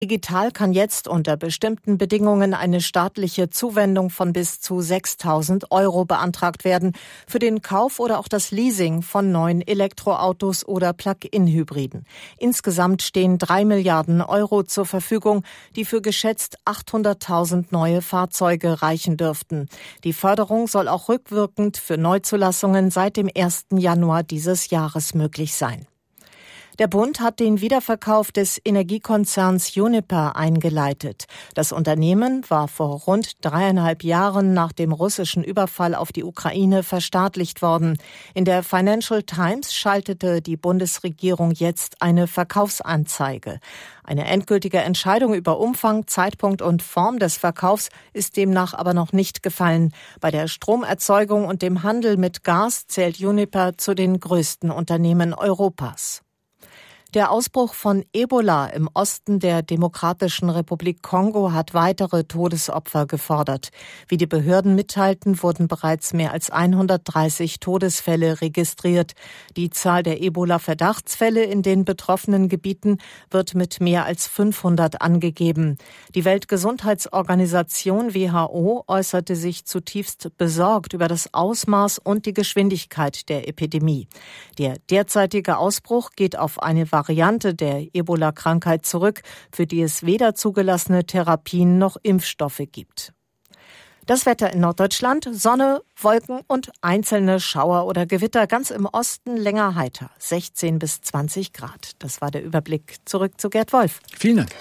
Digital kann jetzt unter bestimmten Bedingungen eine staatliche Zuwendung von bis zu 6.000 € beantragt werden für den Kauf oder auch das Leasing von neuen Elektroautos oder Plug-in-Hybriden. Insgesamt stehen 3 Milliarden € zur Verfügung, die für geschätzt 800.000 neue Fahrzeuge reichen dürften. Die Förderung soll auch rückwirkend für Neuzulassungen seit dem 1. Januar dieses Jahres möglich sein. Der Bund hat den Wiederverkauf des Energiekonzerns Uniper eingeleitet. Das Unternehmen war vor rund 3,5 Jahren nach dem russischen Überfall auf die Ukraine verstaatlicht worden. In der Financial Times schaltete die Bundesregierung jetzt eine Verkaufsanzeige. Eine endgültige Entscheidung über Umfang, Zeitpunkt und Form des Verkaufs ist demnach aber noch nicht gefallen. Bei der Stromerzeugung und dem Handel mit Gas zählt Uniper zu den größten Unternehmen Europas. Der Ausbruch von Ebola im Osten der Demokratischen Republik Kongo hat weitere Todesopfer gefordert. Wie die Behörden mitteilten, wurden bereits mehr als 130 Todesfälle registriert. Die Zahl der Ebola-Verdachtsfälle in den betroffenen Gebieten wird mit mehr als 500 angegeben. Die Weltgesundheitsorganisation WHO äußerte sich zutiefst besorgt über das Ausmaß und die Geschwindigkeit der Epidemie. Der derzeitige Ausbruch geht auf eine Variante der Ebola-Krankheit zurück, für die es weder zugelassene Therapien noch Impfstoffe gibt. Das Wetter in Norddeutschland: Sonne, Wolken und einzelne Schauer oder Gewitter, ganz im Osten länger heiter, 16 bis 20 Grad. Das war der Überblick. Zurück zu Gerd Wolf. Vielen Dank.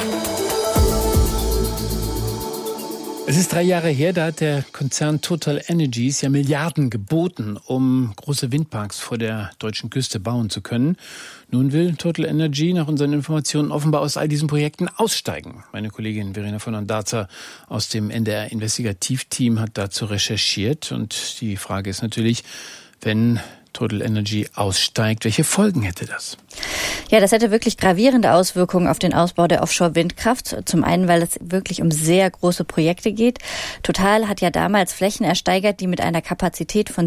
Es ist 3 Jahre her, da hat der Konzern Total Energies ja Milliarden geboten, um große Windparks vor der deutschen Küste bauen zu können. Nun will Total Energy nach unseren Informationen offenbar aus all diesen Projekten aussteigen. Meine Kollegin Verena von Ondarza aus dem NDR Investigativteam hat dazu recherchiert. Und die Frage ist natürlich, wenn Total Energy aussteigt, welche Folgen hätte das? Ja, das hätte wirklich gravierende Auswirkungen auf den Ausbau der Offshore-Windkraft. Zum einen, weil es wirklich um sehr große Projekte geht. Total hat ja damals Flächen ersteigert, die mit einer Kapazität von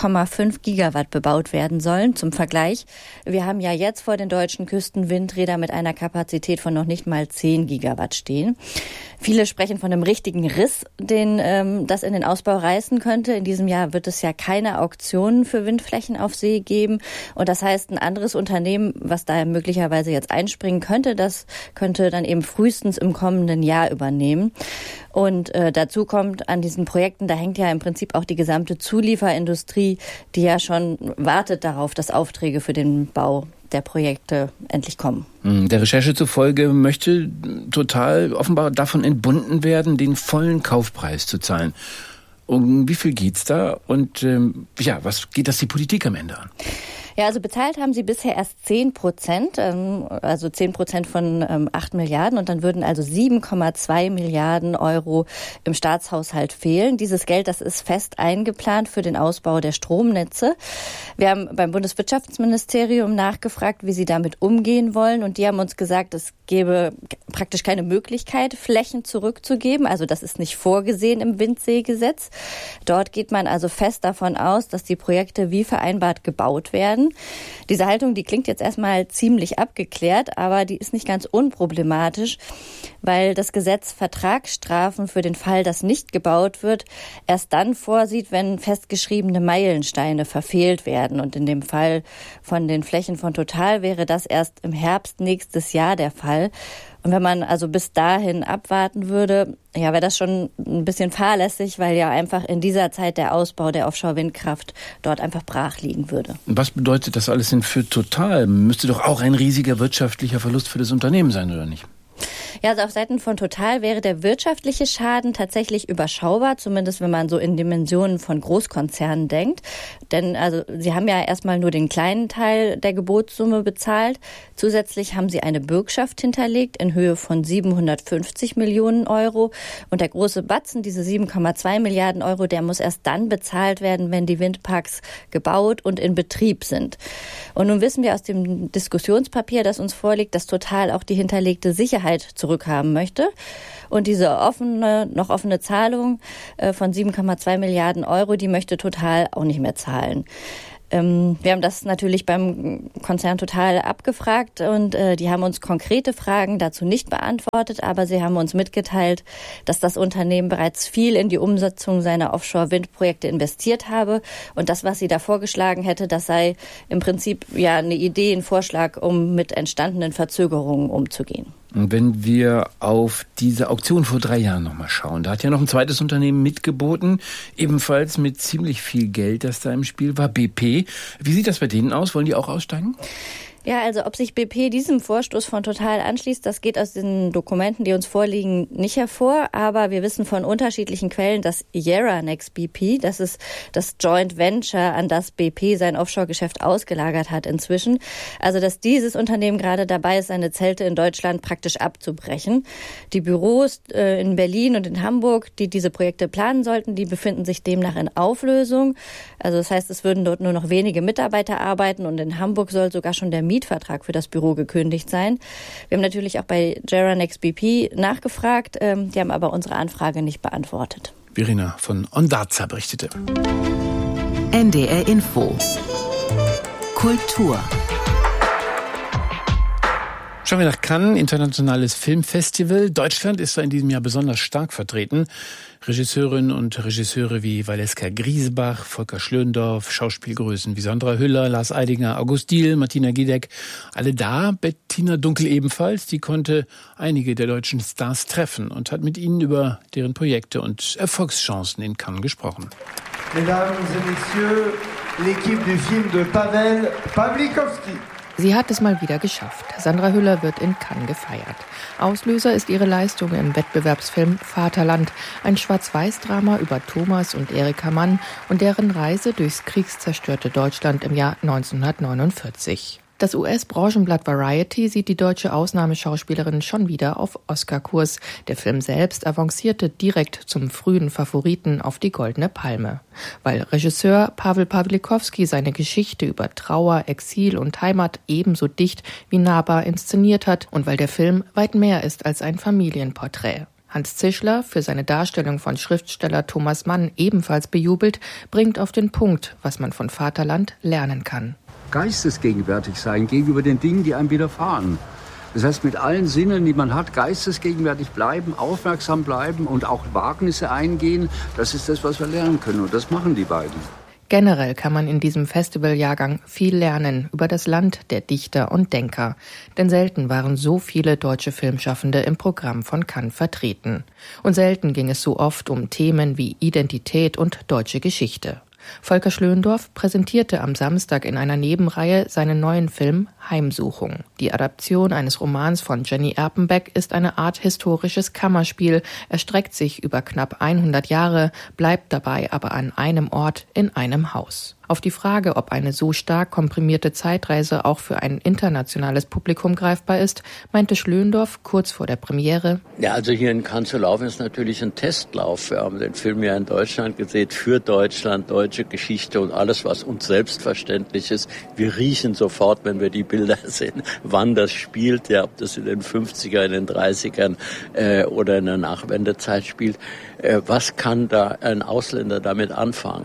7,5 Gigawatt bebaut werden sollen. Zum Vergleich, wir haben ja jetzt vor den deutschen Küsten Windräder mit einer Kapazität von noch nicht mal 10 Gigawatt stehen. Viele sprechen von einem richtigen Riss, den das in den Ausbau reißen könnte. In diesem Jahr wird es ja keine Auktionen für Windflächen auf See geben. Und das heißt, ein anderes Unternehmen, was da möglicherweise jetzt einspringen könnte, das könnte dann eben frühestens im kommenden Jahr übernehmen. Und dazu kommt an diesen Projekten, da hängt ja im Prinzip auch die gesamte Zulieferindustrie, die ja schon wartet darauf, dass Aufträge für den Bau der Projekte endlich kommen. Der Recherche zufolge möchte Total offenbar davon entbunden werden, den vollen Kaufpreis zu zahlen. Um wie viel geht's da und was geht das die Politik am Ende an? Ja, also bezahlt haben sie bisher erst 10%, also 10% von 8 Milliarden und dann würden also 7,2 Milliarden € im Staatshaushalt fehlen. Dieses Geld, das ist fest eingeplant für den Ausbau der Stromnetze. Wir haben beim Bundeswirtschaftsministerium nachgefragt, wie sie damit umgehen wollen und die haben uns gesagt, es gäbe praktisch keine Möglichkeit, Flächen zurückzugeben. Also das ist nicht vorgesehen im Windseegesetz. Dort geht man also fest davon aus, dass die Projekte wie vereinbart gebaut werden. Diese Haltung, die klingt jetzt erstmal ziemlich abgeklärt, aber die ist nicht ganz unproblematisch, weil das Gesetz Vertragsstrafen für den Fall, dass nicht gebaut wird, erst dann vorsieht, wenn festgeschriebene Meilensteine verfehlt werden. Und in dem Fall von den Flächen von Total wäre das erst im Herbst nächstes Jahr der Fall. Und wenn man also bis dahin abwarten würde, ja, wäre das schon ein bisschen fahrlässig, weil ja einfach in dieser Zeit der Ausbau der Offshore-Windkraft dort einfach brach liegen würde. Was bedeutet das alles denn für Total? Müsste doch auch ein riesiger wirtschaftlicher Verlust für das Unternehmen sein, oder nicht? Ja, also auf Seiten von Total wäre der wirtschaftliche Schaden tatsächlich überschaubar, zumindest wenn man so in Dimensionen von Großkonzernen denkt. Denn also sie haben ja erstmal nur den kleinen Teil der Gebotssumme bezahlt. Zusätzlich haben sie eine Bürgschaft hinterlegt in Höhe von 750 Millionen €. Und der große Batzen, diese 7,2 Milliarden €, der muss erst dann bezahlt werden, wenn die Windparks gebaut und in Betrieb sind. Und nun wissen wir aus dem Diskussionspapier, das uns vorliegt, dass Total auch die hinterlegte Sicherheit zurückhaben möchte. Und diese noch offene Zahlung von 7,2 Milliarden €, die möchte Total auch nicht mehr zahlen. Wir haben das natürlich beim Konzern Total abgefragt und die haben uns konkrete Fragen dazu nicht beantwortet, aber sie haben uns mitgeteilt, dass das Unternehmen bereits viel in die Umsetzung seiner Offshore-Windprojekte investiert habe und das, was sie da vorgeschlagen hätte, das sei im Prinzip ja eine Idee, ein Vorschlag, um mit entstandenen Verzögerungen umzugehen. Und wenn wir auf diese Auktion vor 3 Jahren nochmal schauen, da hat ja noch ein zweites Unternehmen mitgeboten, ebenfalls mit ziemlich viel Geld, das da im Spiel war, BP. Wie sieht das bei denen aus? Wollen die auch aussteigen? Ja, also ob sich BP diesem Vorstoß von Total anschließt, das geht aus den Dokumenten, die uns vorliegen, nicht hervor. Aber wir wissen von unterschiedlichen Quellen, dass Yara-Nex BP, das ist das Joint Venture, an das BP sein Offshore-Geschäft ausgelagert hat inzwischen. Also dass dieses Unternehmen gerade dabei ist, seine Zelte in Deutschland praktisch abzubrechen. Die Büros in Berlin und in Hamburg, die diese Projekte planen sollten, die befinden sich demnach in Auflösung. Also das heißt, es würden dort nur noch wenige Mitarbeiter arbeiten und in Hamburg soll sogar schon der Mietvertrag für das Büro gekündigt sein. Wir haben natürlich auch bei Yara-Nex BP nachgefragt, die haben aber unsere Anfrage nicht beantwortet. Verena von Ondarza berichtete. NDR Info. Kultur. Schauen wir nach Cannes, internationales Filmfestival. Deutschland ist da in diesem Jahr besonders stark vertreten. Regisseurinnen und Regisseure wie Valeska Griesbach, Volker Schlöndorff, Schauspielgrößen wie Sandra Hüller, Lars Eidinger, August Diehl, Martina Giedek. Alle da, Bettina Dunkel ebenfalls. Die konnte einige der deutschen Stars treffen und hat mit ihnen über deren Projekte und Erfolgschancen in Cannes gesprochen. Mesdames et Messieurs, l'équipe du film de Paweł Pawlikowski. Sie hat es mal wieder geschafft. Sandra Hüller wird in Cannes gefeiert. Auslöser ist ihre Leistung im Wettbewerbsfilm Vaterland, ein Schwarz-Weiß-Drama über Thomas und Erika Mann und deren Reise durchs kriegszerstörte Deutschland im Jahr 1949. Das US-Branchenblatt Variety sieht die deutsche Ausnahmeschauspielerin schon wieder auf Oscar-Kurs. Der Film selbst avancierte direkt zum frühen Favoriten auf die Goldene Palme. Weil Regisseur Paweł Pawlikowski seine Geschichte über Trauer, Exil und Heimat ebenso dicht wie nahbar inszeniert hat und weil der Film weit mehr ist als ein Familienporträt. Hans Zischler, für seine Darstellung von Schriftsteller Thomas Mann ebenfalls bejubelt, bringt auf den Punkt, was man von Vaterland lernen kann. Geistesgegenwärtig sein gegenüber den Dingen, die einem widerfahren. Das heißt, mit allen Sinnen, die man hat, geistesgegenwärtig bleiben, aufmerksam bleiben und auch Wagnisse eingehen. Das ist das, was wir lernen können. Und das machen die beiden. Generell kann man in diesem Festivaljahrgang viel lernen über das Land der Dichter und Denker. Denn selten waren so viele deutsche Filmschaffende im Programm von Cannes vertreten. Und selten ging es so oft um Themen wie Identität und deutsche Geschichte. Volker Schlöndorff präsentierte am Samstag in einer Nebenreihe seinen neuen Film Heimsuchung. Die Adaption eines Romans von Jenny Erpenbeck ist eine Art historisches Kammerspiel, erstreckt sich über knapp 100 Jahre, bleibt dabei aber an einem Ort in einem Haus. Auf die Frage, ob eine so stark komprimierte Zeitreise auch für ein internationales Publikum greifbar ist, meinte Schlöndorff kurz vor der Premiere: Ja, also hier in Cannes zu laufen ist natürlich ein Testlauf. Wir haben den Film ja in Deutschland gesehen, für Deutschland, deutsche Geschichte und alles, was uns selbstverständlich ist. Wir riechen sofort, wenn wir die Bilder sehen, wann das spielt, ja, ob das in den 50er, in den 30ern oder in der Nachwendezeit spielt. Was kann da ein Ausländer damit anfangen?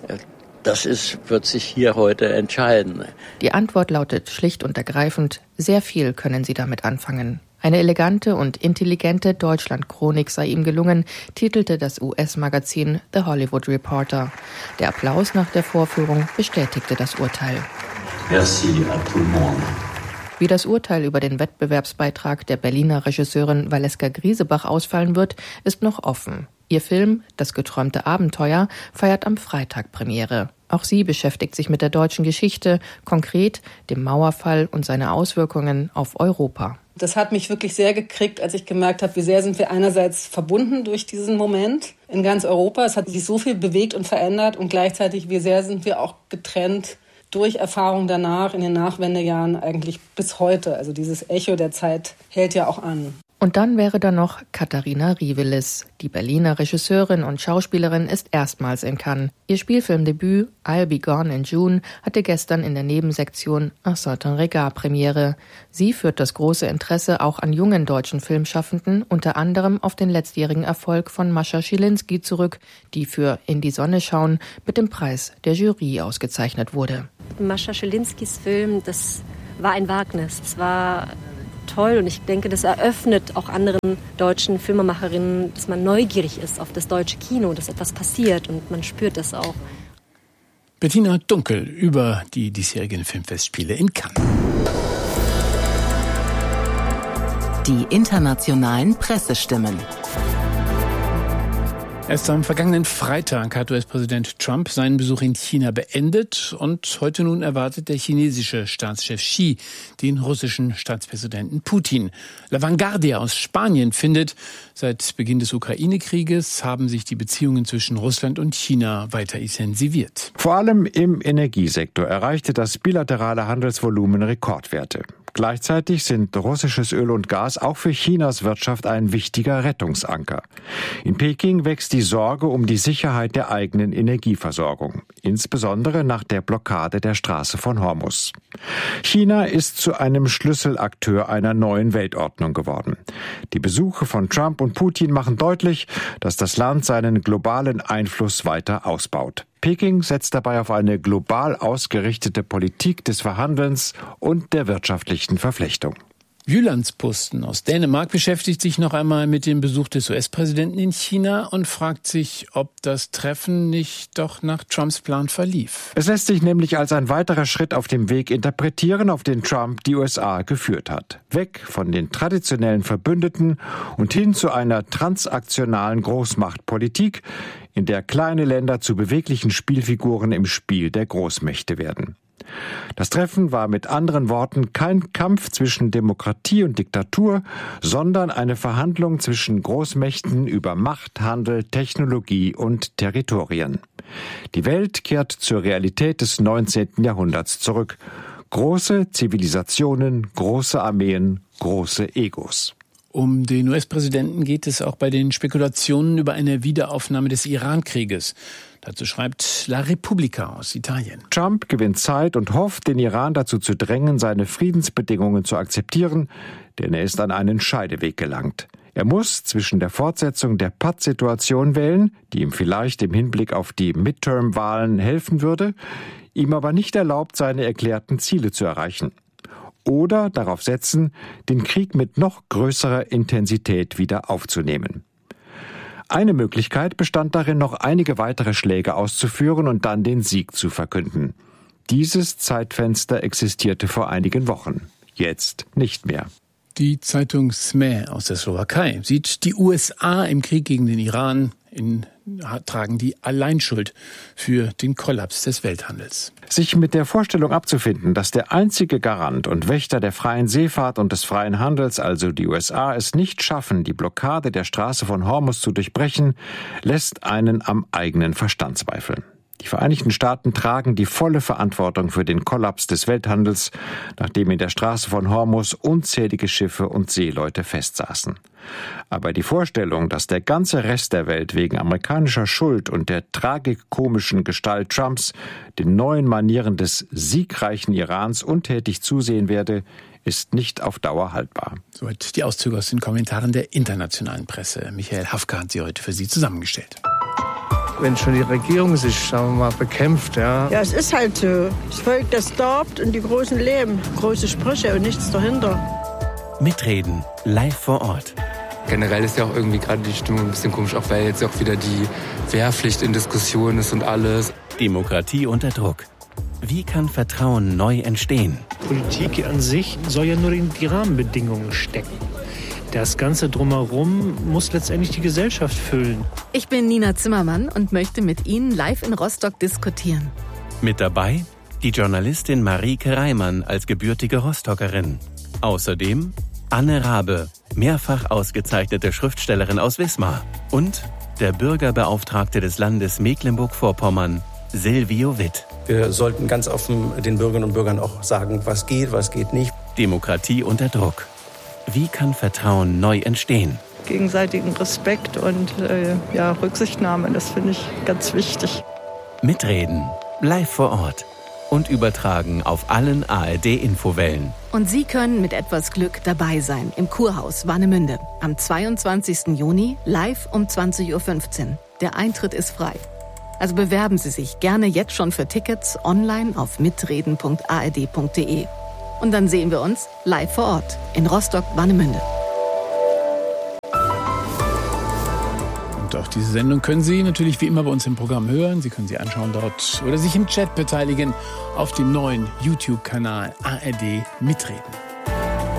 Das wird sich hier heute entscheiden. Die Antwort lautet schlicht und ergreifend: Sehr viel können Sie damit anfangen. Eine elegante und intelligente Deutschland-Chronik sei ihm gelungen, titelte das US-Magazin The Hollywood Reporter. Der Applaus nach der Vorführung bestätigte das Urteil. Merci à tout le monde. Wie das Urteil über den Wettbewerbsbeitrag der Berliner Regisseurin Valeska Griesbach ausfallen wird, ist noch offen. Ihr Film »Das geträumte Abenteuer« feiert am Freitag Premiere. Auch sie beschäftigt sich mit der deutschen Geschichte, konkret dem Mauerfall und seine Auswirkungen auf Europa. Das hat mich wirklich sehr gekriegt, als ich gemerkt habe, wie sehr sind wir einerseits verbunden durch diesen Moment in ganz Europa. Es hat sich so viel bewegt und verändert und gleichzeitig, wie sehr sind wir auch getrennt durch Erfahrungen danach, in den Nachwendejahren eigentlich bis heute. Also dieses Echo der Zeit hält ja auch an. Und dann wäre da noch Katharina Rivelis. Die Berliner Regisseurin und Schauspielerin ist erstmals in Cannes. Ihr Spielfilmdebüt I'll Be Gone in June hatte gestern in der Nebensektion Un Certain Regard Premiere. Sie führt das große Interesse auch an jungen deutschen Filmschaffenden, unter anderem auf den letztjährigen Erfolg von Mascha Schilinski zurück, die für In die Sonne schauen mit dem Preis der Jury ausgezeichnet wurde. Mascha Schilinskis Film, das war ein Wagnis. Es war toll und ich denke, das eröffnet auch anderen deutschen Filmemacherinnen, dass man neugierig ist auf das deutsche Kino, dass etwas passiert und man spürt das auch. Bettina Dunkel über die diesjährigen Filmfestspiele in Cannes. Die internationalen Pressestimmen. Erst am vergangenen Freitag hat US-Präsident Trump seinen Besuch in China beendet und heute nun erwartet der chinesische Staatschef Xi den russischen Staatspräsidenten Putin. La Vanguardia aus Spanien findet, seit Beginn des Ukraine-Krieges haben sich die Beziehungen zwischen Russland und China weiter intensiviert. Vor allem im Energiesektor erreichte das bilaterale Handelsvolumen Rekordwerte. Gleichzeitig sind russisches Öl und Gas auch für Chinas Wirtschaft ein wichtiger Rettungsanker. In Peking wächst die Sorge um die Sicherheit der eigenen Energieversorgung, insbesondere nach der Blockade der Straße von Hormuz. China ist zu einem Schlüsselakteur einer neuen Weltordnung geworden. Die Besuche von Trump und Putin machen deutlich, dass das Land seinen globalen Einfluss weiter ausbaut. Peking setzt dabei auf eine global ausgerichtete Politik des Verhandelns und der wirtschaftlichen Verflechtung. Jyllands-Posten aus Dänemark beschäftigt sich noch einmal mit dem Besuch des US-Präsidenten in China und fragt sich, ob das Treffen nicht doch nach Trumps Plan verlief. Es lässt sich nämlich als ein weiterer Schritt auf dem Weg interpretieren, auf den Trump die USA geführt hat. Weg von den traditionellen Verbündeten und hin zu einer transaktionalen Großmachtpolitik, in der kleine Länder zu beweglichen Spielfiguren im Spiel der Großmächte werden. Das Treffen war mit anderen Worten kein Kampf zwischen Demokratie und Diktatur, sondern eine Verhandlung zwischen Großmächten über Macht, Handel, Technologie und Territorien. Die Welt kehrt zur Realität des 19. Jahrhunderts zurück. Große Zivilisationen, große Armeen, große Egos. Um den US-Präsidenten geht es auch bei den Spekulationen über eine Wiederaufnahme des Iran-Krieges. Dazu schreibt La Repubblica aus Italien. Trump gewinnt Zeit und hofft, den Iran dazu zu drängen, seine Friedensbedingungen zu akzeptieren, denn er ist an einen Scheideweg gelangt. Er muss zwischen der Fortsetzung der Paz-Situation wählen, die ihm vielleicht im Hinblick auf die Midterm-Wahlen helfen würde, ihm aber nicht erlaubt, seine erklärten Ziele zu erreichen. Oder darauf setzen, den Krieg mit noch größerer Intensität wieder aufzunehmen. Eine Möglichkeit bestand darin, noch einige weitere Schläge auszuführen und dann den Sieg zu verkünden. Dieses Zeitfenster existierte vor einigen Wochen, jetzt nicht mehr. Die Zeitung SME aus der Slowakei sieht die USA im Krieg gegen den Iran tragen die Alleinschuld für den Kollaps des Welthandels. Sich mit der Vorstellung abzufinden, dass der einzige Garant und Wächter der freien Seefahrt und des freien Handels, also die USA, es nicht schaffen, die Blockade der Straße von Hormuz zu durchbrechen, lässt einen am eigenen Verstand zweifeln. Die Vereinigten Staaten tragen die volle Verantwortung für den Kollaps des Welthandels, nachdem in der Straße von Hormuz unzählige Schiffe und Seeleute festsaßen. Aber die Vorstellung, dass der ganze Rest der Welt wegen amerikanischer Schuld und der tragikomischen Gestalt Trumps den neuen Manieren des siegreichen Irans untätig zusehen werde, ist nicht auf Dauer haltbar. Soweit die Auszüge aus den Kommentaren der internationalen Presse. Michael Hafke hat sie heute für Sie zusammengestellt. Wenn schon die Regierung sich, sagen wir mal, bekämpft, ja. Ja, es ist halt so. Das Volk, das darbt und die Großen leben. Große Sprüche und nichts dahinter. Mitreden, live vor Ort. Generell ist ja auch irgendwie gerade die Stimmung ein bisschen komisch, auch weil jetzt auch wieder die Wehrpflicht in Diskussion ist und alles. Demokratie unter Druck. Wie kann Vertrauen neu entstehen? Politik an sich soll ja nur in die Rahmenbedingungen stecken. Das Ganze drumherum muss letztendlich die Gesellschaft füllen. Ich bin Nina Zimmermann und möchte mit Ihnen live in Rostock diskutieren. Mit dabei die Journalistin Marieke Reimann als gebürtige Rostockerin. Außerdem Anne Rabe, mehrfach ausgezeichnete Schriftstellerin aus Wismar. Und der Bürgerbeauftragte des Landes Mecklenburg-Vorpommern, Silvio Witt. Wir sollten ganz offen den Bürgerinnen und Bürgern auch sagen, was geht nicht. Demokratie unter Druck. Wie kann Vertrauen neu entstehen? Gegenseitigen Respekt und Rücksichtnahme, das finde ich ganz wichtig. Mitreden, live vor Ort und übertragen auf allen ARD-Infowellen. Und Sie können mit etwas Glück dabei sein im Kurhaus Warnemünde am 22. Juni live um 20.15 Uhr. Der Eintritt ist frei. Also bewerben Sie sich gerne jetzt schon für Tickets online auf mitreden.ard.de. Und dann sehen wir uns live vor Ort in Rostock-Warnemünde. Und auch diese Sendung können Sie natürlich wie immer bei uns im Programm hören. Sie können sie anschauen dort oder sich im Chat beteiligen auf dem neuen YouTube-Kanal ARD Mitreden.